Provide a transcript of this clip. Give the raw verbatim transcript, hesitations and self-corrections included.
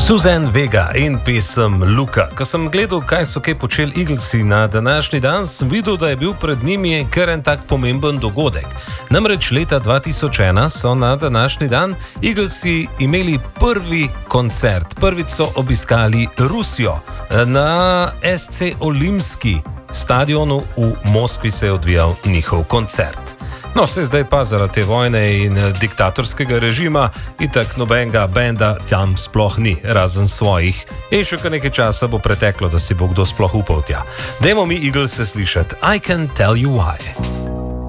Suzanne Vega in pesem Luka. Ko sem gledal, kaj so kaj počeli Eaglesi na današnji dan, sem videl, da je bil pred njimi kar en tak pomemben dogodek. Namreč leta dva tisoč ena so na današnji dan Eaglesi imeli prvi koncert. Prvič so obiskali Rusijo. Na S C Olimski stadionu v Moskvi se je odvijal njihov koncert. No, se zdaj pa zaradi te vojne in diktatorskega režima itak nobenega benda tam sploh ni, razen svojih. In še kar nekaj časa bo preteklo, da si bo kdo sploh upal tja. Dajmo mi Eaglese slišati I Can Tell You Why.